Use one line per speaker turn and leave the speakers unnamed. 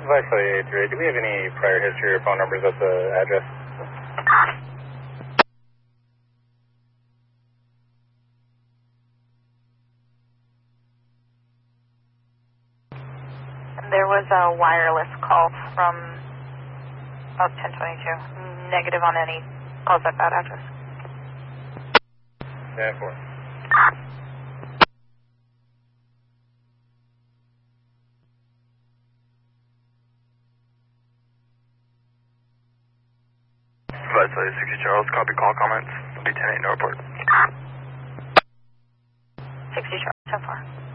Vice 838, do we have any prior history or phone numbers at the address?
There was a wireless call from 1022. Negative on any calls at that address.
Yeah, 4.
Vice 60 Charles, copy call comments. Will be 10-8 no report.
60 Charles, so far.